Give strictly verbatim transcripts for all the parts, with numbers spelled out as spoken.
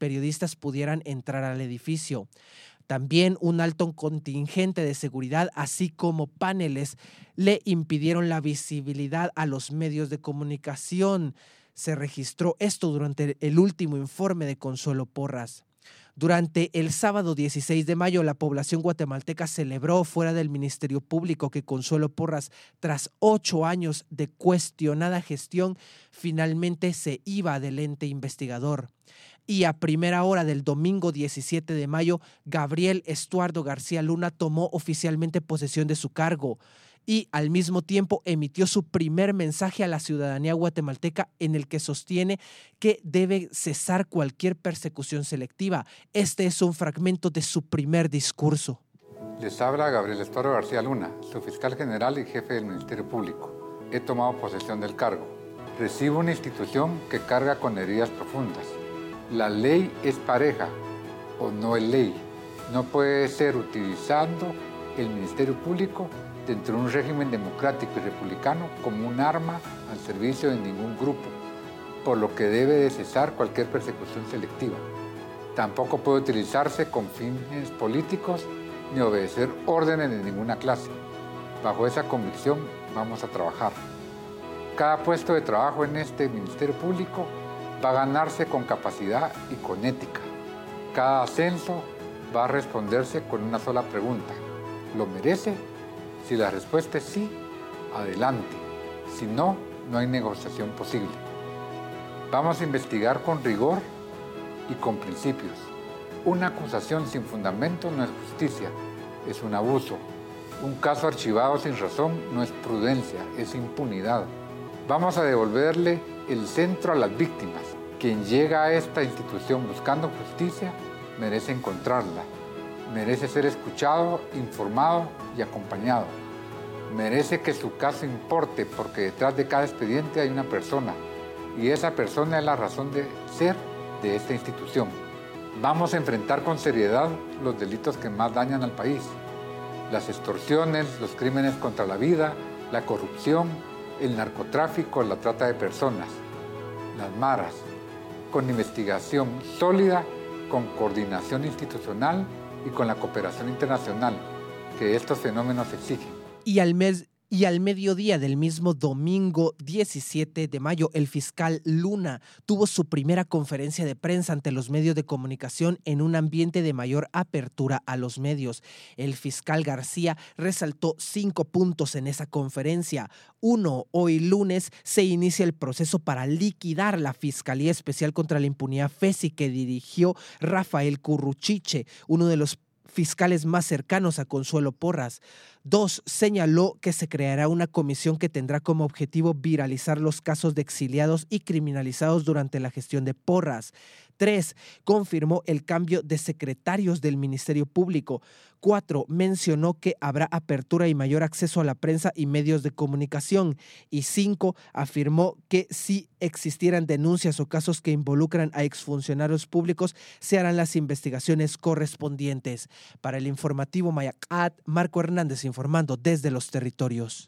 periodistas pudieran entrar al edificio. También un alto contingente de seguridad, así como paneles, le impidieron la visibilidad a los medios de comunicación. Se registró esto durante el último informe de Consuelo Porras. Durante el sábado dieciséis de mayo, la población guatemalteca celebró fuera del Ministerio Público que Consuelo Porras, tras ocho años de cuestionada gestión, finalmente se iba del ente investigador. Y a primera hora del domingo diecisiete de mayo, Gabriel Estuardo García Luna tomó oficialmente posesión de su cargo y al mismo tiempo emitió su primer mensaje a la ciudadanía guatemalteca en el que sostiene que debe cesar cualquier persecución selectiva. Este es un fragmento de su primer discurso. Les habla Gabriel Estuardo García Luna, su fiscal general y jefe del Ministerio Público. He tomado posesión del cargo. Recibo una institución que carga con heridas profundas. La ley es pareja o no es ley. No puede ser utilizando el Ministerio Público dentro de un régimen democrático y republicano como un arma al servicio de ningún grupo, por lo que debe de cesar cualquier persecución selectiva. Tampoco puede utilizarse con fines políticos ni obedecer órdenes de ninguna clase. Bajo esa convicción vamos a trabajar. Cada puesto de trabajo en este Ministerio Público va a ganarse con capacidad y con ética. Cada ascenso va a responderse con una sola pregunta: ¿lo merece? Si la respuesta es sí, adelante. Si no, no hay negociación posible. Vamos a investigar con rigor y con principios. Una acusación sin fundamento no es justicia, es un abuso. Un caso archivado sin razón no es prudencia, es impunidad. Vamos a devolverle el centro a las víctimas. Quien llega a esta institución buscando justicia merece encontrarla. Merece ser escuchado, informado y acompañado. Merece que su caso importe porque detrás de cada expediente hay una persona y esa persona es la razón de ser de esta institución. Vamos a enfrentar con seriedad los delitos que más dañan al país. Las extorsiones, los crímenes contra la vida, la corrupción, el narcotráfico, la trata de personas, las maras, con investigación sólida, con coordinación institucional y con la cooperación internacional que estos fenómenos exigen. Y al mes Y al mediodía del mismo domingo diecisiete de mayo, el fiscal Luna tuvo su primera conferencia de prensa ante los medios de comunicación en un ambiente de mayor apertura a los medios. El fiscal García resaltó cinco puntos en esa conferencia. Uno, hoy lunes se inicia el proceso para liquidar la Fiscalía Especial contra la Impunidad FESI que dirigió Rafael Curruchiche, uno de los fiscales más cercanos a Consuelo Porras. Dos, señaló que se creará una comisión que tendrá como objetivo viralizar los casos de exiliados y criminalizados durante la gestión de Porras. Tres, confirmó el cambio de secretarios del Ministerio Público. Cuatro, mencionó que habrá apertura y mayor acceso a la prensa y medios de comunicación. Y cinco, afirmó que si existieran denuncias o casos que involucran a exfuncionarios públicos, se harán las investigaciones correspondientes. Para el informativo Mayacat, Marco Hernández informando desde los territorios.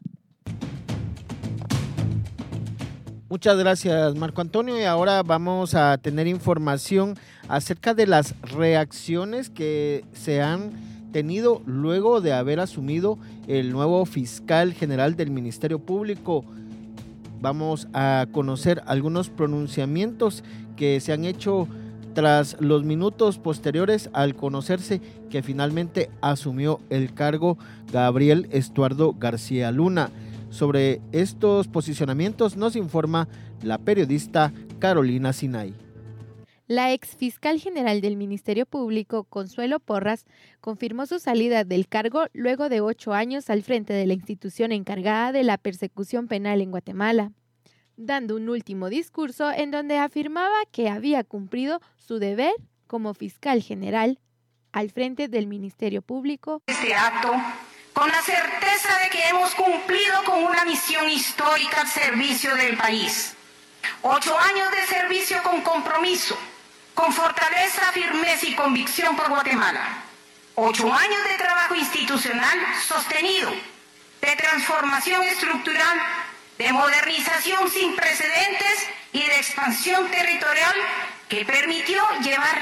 Muchas gracias, Marco Antonio. Y ahora vamos a tener información acerca de las reacciones que se han tenido luego de haber asumido el nuevo fiscal general del Ministerio Público. Vamos a conocer algunos pronunciamientos que se han hecho tras los minutos posteriores al conocerse que finalmente asumió el cargo Gabriel Estuardo García Luna. Sobre estos posicionamientos nos informa la periodista Carolina Sinay. La exfiscal general del Ministerio Público, Consuelo Porras, confirmó su salida del cargo luego de ocho años al frente de la institución encargada de la persecución penal en Guatemala, dando un último discurso en donde afirmaba que había cumplido su deber como fiscal general al frente del Ministerio Público. Este acto, con la certeza de que hemos cumplido con una misión histórica al servicio del país. Ocho años de servicio con compromiso, con fortaleza, firmeza y convicción por Guatemala. Ocho años de trabajo institucional sostenido, de transformación estructural, de modernización sin precedentes y de expansión territorial que permitió llevar